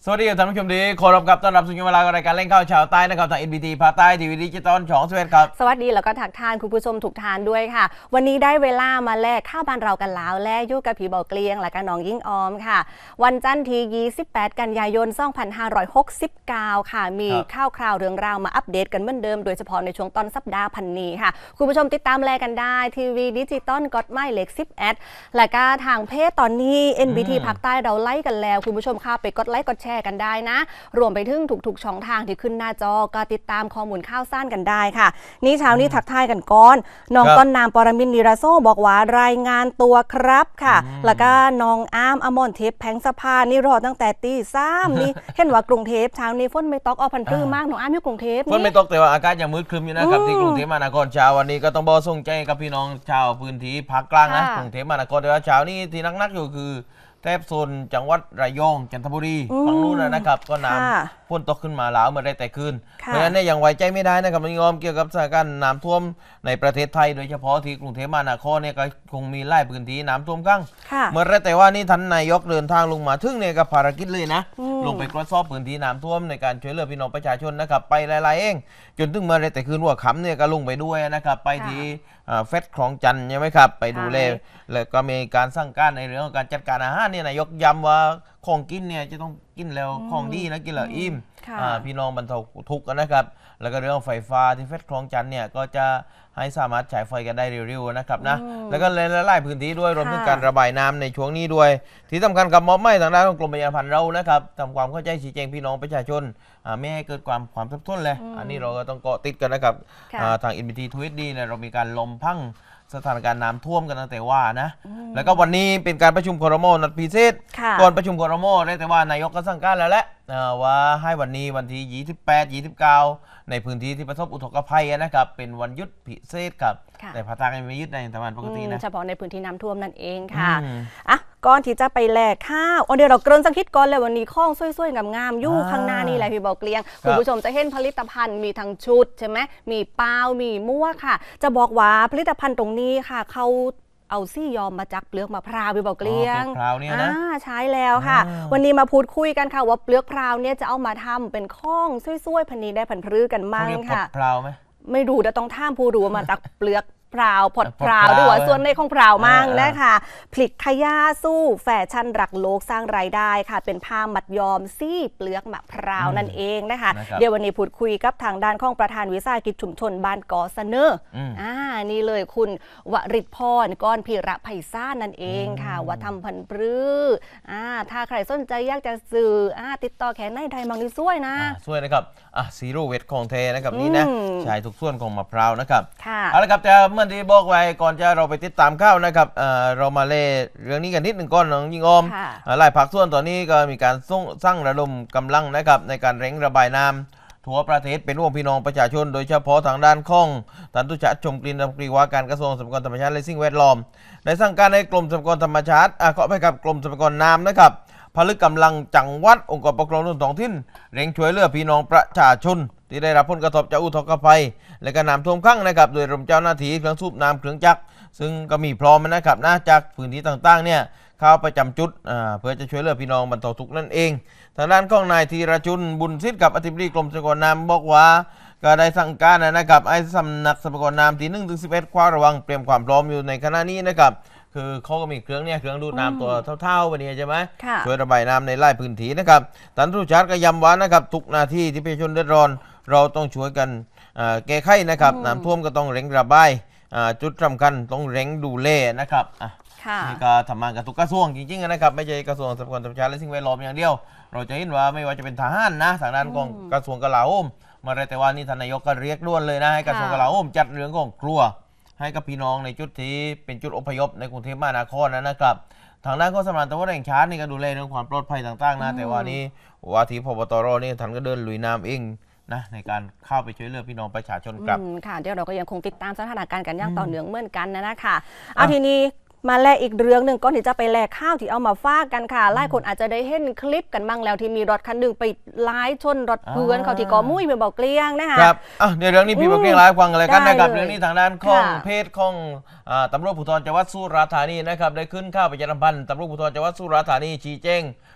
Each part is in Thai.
สวัสดีท่านผู้ชมดีขอรับกับต้อนรับสู่ช่วงเวลารายการเล่นข่าวชาวใต้นะครับทาง NBT ภาคใต้ทีวีดิจิตอลช่อง11ครับสวัสดีแล้วก็ทักทานคุณผู้ชมทุกท่านด้วยค่ะวันนี้ได้เวลามาแลกข้าวบ้านเรากันแล้วแลกยุ่กับผีเบาเกลียงและกันน้องยิ่งออมค่ะวันจันทร์ที่28กันยายน2569ค่ะมีข่าวคราวเรื่องราวมาอัปเดตกันเหมือนเดิมโดยเฉพาะในช่วงต้นสัปดาห์พันนี้ค่ะคุณผู้ชมติดตามแลกกันได้ทีวีดิจิตอลกดไม้เล็ก11และก็ทางเพจตอนนี้ NBT ภาคใต้เราไล่กันแล้วคุณผู้ชมค่ะไปกดไลค์กดแชร์กันได้นะรวมไปถึงทุกช่องทางที่ขึ้นหน้าจอก็ติดตามข้อมูลข่าวสารกันได้ค่ะนี่เช้านี้ทักทายกันก่อนน้องต้นน้ำปรมินทร์นิราโซบอกว่ารายงานตัวครับค่ะแล้วก็น้องอ้ามอมรเทพแผงสะพานนี่รอตั้งแต่ตี3นี่เห็นว่ากรุงเทพเช้านี้ฝนไม่ตกเอาพันปลื้มมากน้องอ้ามอยู่กรุงเทพฝนไม่ตกแต่ว่าอากาศยังมืดครึ้มอยู่นะครับที่กรุงเทพมหานครเช้าวันนี้ก็ต้องบอกส่งใจกับพี่น้องชาวพื้นที่ภาคกลางนะกรุงเทพมหานครแต่ว่าเช้านี้ที่นักอยู่คือแทบโซนจังหวัดระยองจันทบุรีฝั่งนู้นนะครับก็น้ำพ่นตกขึ้นมาหลาวเมื่อได้แต่คืนเพราะฉะนั้นยังไว้ใจไม่ได้นะครับมันงอมเกี่ยวกับสถานการณ์น้ำท่วมในประเทศไทยโดยเฉพาะที่กรุงเทพมหานครเนี่ยก็คงมีหลายพื้นที่น้ำท่วมขังเมื่อไรแต่ว่านี่ท่านนายกเดินทางลงมาถึงเนี่ยกับภารกิจเลยนะลงไปตรวจสอบพื้นที่น้ำท่วมในการช่วยเหลือพี่น้องประชาชนนะครับไปหลายๆเองจนถึงเมื่อไรแต่คืนหัวค่ำเนี่ยก็ลงไปด้วยนะครับไปที่เฟสคลองจันทร์ใช่ไหมครับไปดูแลแล้วก็มีการสั่งการในเรื่องของการจัดการอาหารเนี่ยนายกย้ำว่าของกินเนี่ยจะต้องกินแล้วของดีนะกินแล้วอิ่มพี่น้องบรรเทาทุกข์กันนะครับแล้วก็เรื่องไฟฟ้าที่เฟสคลองจันทร์เนี่ยก็จะให้สามารถฉายไฟกันได้เร็วๆนะครับนะแล้วก็หลายพื้นที่ด้วยรวมถึงการระบายน้ำในช่วงนี้ด้วยที่สำคัญกับมอบหมายทางด้านของกรมประชาสัมพันธ์เรานะครับทำความเข้าใจชี้แจงพี่น้องประชาชนไม่ให้เกิดความสับสนเลยอันนี้เราก็ต้องเกาะติดกันนะครับทาง NBT ทวิตดีเนี่ยเรามีการลมพังสถานการณ์น้ำท่วมกันตั้งแต่ว่านะแล้วก็วันนี้เป็นการประชุมครม.นัดพิเศษก่อนประชุมครม.ได้แต่ว่านายกก็สั่งการแล้วแหละว่าให้วันนี้วันที่28 29ในพื้นที่ที่ประสบอุทกภัยนะครับเป็นวันหยุดพิเศษครับแต่ภาคใต้ไม่หยุดในแต่วันปกตินะเฉพาะในพื้นที่น้ำท่วมนั่นเองค่ะก่อนที่จะไปแลกข้าวเดี๋ยวเราเกริ่นสักนิดก่อนเลยวันนี้ข้องสวยๆงามๆอยู่ข้างหน้านี่แหละพี่บอกเกลียงคุณผู้ชมจะเห็นผลิตภัณฑ์มีทั้งชุดใช่ไหมมีเปล่ามีมั่วค่ะจะบอกว่าผลิตภัณฑ์ตรงนี้ค่ะเขาเอาซี่ยอมมาจากเปลือกมะพร้าวพี่บอกเกลียงเปลือกมะพร้าวเนี่ยนะใช้แล้วค่ะวันนี้มาพูดคุยกันค่ะว่าเปลือกมะพร้าวเนี่ยจะเอามาทำเป็นข้องสวยๆพันนี้ได้ผันพรื้กันมั่งค่ะมะพร้าวไหมไม่รู้แต่ต้องท่ามผู้รู้มาจากเปลือกพราวพอดพราวด้วยส่วนในของพราวมั่งนะคะผลิตขยะสู้แฟชั่นรักโลกสร้างรายได้ค่ะเป็นผ้ามัดยอมซี่เปลือกมะพร้าวนั่นเองนะคะเดี๋ยววันนี้พูดคุยกับทางด้านของประธานวิสาหกิจชุมชนบ้านกอเสนอนี่เลยคุณวริศพรก้อนพีระไพศาลนั่นเองค่ะว่าทำพันปลื้อถ้าใครสนใจอยากจะซื้อติดต่อแขนในไทยมังนี่ช่วยนะช่วยนะครับซีโร่เวทของเทนะครับนี่นะใช้ทุกส่วนของมะพร้าวนะครับเอาละครับแต่เมื่อที่บอกไว้ก่อนจะเราไปติดตามข้าวนะครับเรามาเล่เรื่องนี้กันนิดหนึ่งก่อนน้องยิงออมหลายภาคส่วนตอนนี้ก็มีการสร้างระดมกำลังนะครับในการเร่งระบายน้ำทั่วประเทศเป็นห่วงพี่น้องประชาชนโดยเฉพาะทางด้านของท่านตุชาชมกลิ่นรัฐมนตรีว่าการกระทรวงทรัพยากรธรรมชาติและสิ่งแวดล้อมได้สั่งการให้กรมทรัพยากรธรรมชาติขอไปกับกรมทรัพยากรน้ำนะครับผลึกกำลังจังหวัดองค์กรปกครองส่วนท้องถิ่นเร่งช่วยเหลือพี่น้องประชาชนที่ได้รับผลกระทบจากอุทกภัยและก็น้ำท่วมขังนะครับโดยรวมเจ้าหน้าที่เครื่องสูบน้ำเครื่องจักรซึ่งก็มีพร้อมนะครับจากพื้นที่ต่างๆเนี่ยเข้าประจำจุดเพื่อจะช่วยเหลือพี่น้องบรรเทาทุกข์นั่นเองทางด้านของนายธีรชุนบุญสิทธิ์กับอธิบดีกรมทรัพยากรน้ำบอกว่าก็ได้สั่งการนะครับให้สำนักทรัพยากรน้ำที่1 ถึง 11คว้าระวังเตรียมความพร้อมอยู่ในขณะนี้นะครับคือเขาก็มีเครื่องดูดน้ำตัวเท่าๆวันนี้ใช่ไหมช่วยระบายน้ำในไร่พื้นที่นะครับท่านผู้ชาติก็ย้ำว่านะครับทุกนาทีที่ประชาชนเดือดร้อนเราต้องช่วยกันแก้ไขนะครับน้ำท่วมก็ต้องเร่งระบายจุดสำคัญต้องเร่งดูแลนะครับนี่ก็ทำงานกับทุกกระทรวงจริงๆนะครับไม่ใช่กระทรวงทรัพยากรธรรมชาติและสิ่งแวดล้อมอย่างเดียวเราจะเห็นว่าไม่ว่าจะเป็นทหารนะทางด้านของกระทรวงกลาโหมมาแต่ว่านี่ท่านนายกก็เรียกด่วนเลยนะให้กระทรวงกลาโหมจัดเรื่องของครัวให้กับพี่น้องในจุดที่เป็นจุดอพยพในกรุงเทพมหานครนะครับทางด้านของสำนักตำรวจแห่งชาตินี่ก็ดูแลเรื่องความปลอดภัยต่างๆนะแต่ว่านี่ว่าที่พบตรนี่ท่านก็เดินลุยน้ำเองนะในการเข้าไปช่วยเหลือพี่น้องประชาชนครับค่ะเดี๋ยวเราก็ยังคงติดตามสถานการณ์กันอย่างต่อเนื่องเหมือนกันนะคะเอาทีนี้มาแลกอีกเรื่องหนึ่งก่อนที่จะไปแลกข้าวที่เอามาฟากกันค่ะหลายคนอาจจะได้เห็นคลิปกันบ้างแล้วที่มีรถคันหนึ่งไปไล่ชนรถเพื่อนเขาที่กอมุ้ยเป็นบอกเกลี้ยงนะคะครับเดี๋ยวเรื่องนี้พี่บอกเกลี้ยงไล่ฟังอะไรกันนะครับเรื่องนี้ทางด้านของเพจของตำรวจภูธรจังหวัดสุราษฎร์ธานีนะครับได้ขึ้นข้าวประชาสัมพันธ์ตำรวจภูธรจังหวัดสุราษฎร์ธานีชี้แจง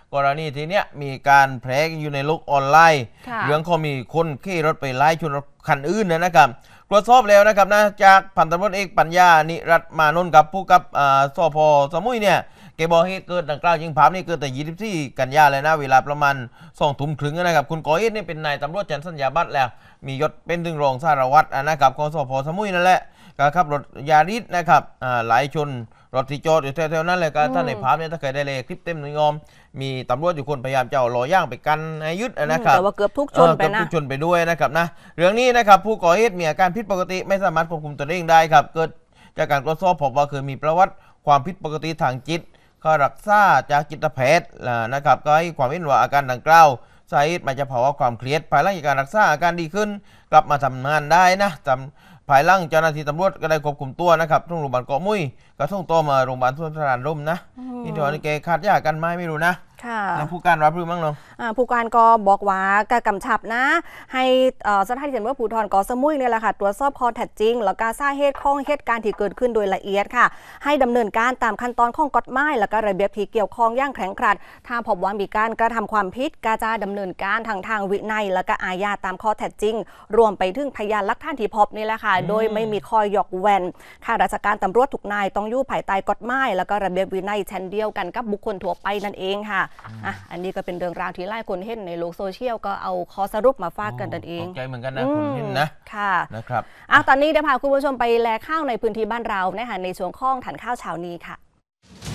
กรณีทีเนี้ยมีการแพร่อยู่ในโลกออนไลน์เรื่องเขามีคนขี่รถไปไล่ชนรถคันอื่นนะครับตรวจสอบแล้วนะครับนะจากพันตำรวจเอกปัญญานิรัตน์มานนท์กับผู้กับสพสมุยเนี่ยแกบอกเหตุเกิดดังกล่าวยิงภาพนี่เกิดแต่24 กันยาเลยนะเวลาประมาณ2 ทุ่มครึ่งนะครับคุณก่อเหตุนี่เป็นนายตำรวจชั้นสัญญาบัตรแล้วมียศเป็นถึงรองสารวัตรนะครับของสพสมุยนั่นแหละก็ขับรถยาริสนะครับไหลชนรถที่จอดอยู่แถวๆนั้นเลยก็ถ้าในภาพเนี่ยถ้าเคยได้เลยคลิปเต็มหนึ่งอมมีตำรวจอยู่คนพยายามจะเอาล้อย่างไปกันให้ยึดนะครับแต่ว่าเกือบทุกชนไปนะเกือบทุกชนไปด้วยนะครับนะเรื่องนี้นะครับผู้ก่อเหตุมีอาการผิดปกติไม่สามารถควบคุมตัวเองได้ครับเกิดจากการตรวจสอบพบว่าเคยมีประวัติความผิดปกติทางจิตเข้ารักษาจากจิตแพทย์นะครับก็ให้ความเห็นว่าอาการดังกล่าวสาเหตุมาจากภาวะความเครียดภายหลังจากการรักษาอาการดีขึ้นกลับมาทำงานได้นะภายหลังเจ้าหน้าที่ตำรวจก็ได้ควบคุมตัวนะครับทุ่งโรงพยาบาลเกาะมุ้ยก็ส่งตัวมาโรงพยาบาลสุนทรานร่มนะนี่เดี๋ยวนี้แกขาดยากันไหมไม่รู้นะแล้วผู้การรับรู้มั้งน้องผู้การก็บอกว่าการกำชับนะให้สถานีตำรวจภูธรเกาะสมุยเนี่ยแหละค่ะตรวจสอบข้อเท็จจริงแล้วก็สาเหตุของเหตุการณ์ที่เกิดขึ้นโดยละเอียดค่ะให้ดำเนินการตามขั้นตอนของกฎหมายแล้วก็ระเบียบที่เกี่ยวข้องอย่างแข็งขันถ้าพบว่ามีการกระทำความผิดก็จะดำเนินการทางวินัยแล้วก็อาญาตามข้อเท็จจริงรวมไปถึงพยานหลักฐานที่พบนี่แหละค่ะโดยไม่มีข้อยกเว้นข้าราชการตำรวจทุกนายต้องอยู่ภายใต้กฎหมายแล้วก็ระเบียบวินัยเช่นเดียวกันกับบุคคลทั่วไปนั่นเองค่ะอันนี้ก็เป็นเรื่องราวที่หลายคนเห็นในโลกโซเชียลก็เอาข้อสรุปมาฝากกันนั่นเองตกใจเหมือนกันนะคุณเห็นนะค่ะนะครับตอนนี้เดี๋ยวพาคุณผู้ชมไปแลข้าวในพื้นที่บ้านเรานะคะในช่วงข้องถันข้าวเช้านี้ค่ะ